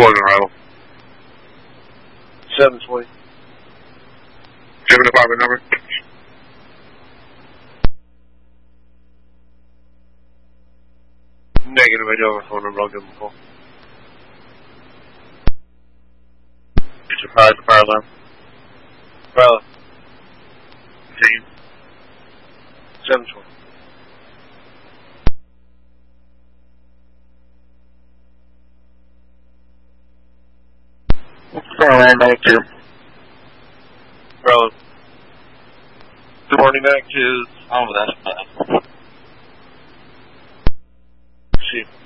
Report on arrival. 720. Give me the department number. Negative, I don't have a phone number, I'll give them a call. Get your fire alarm. Fire alarm. Continue. 720. Fire alarm, back to. Fire alarm. Good morning, back to. On with that. See you.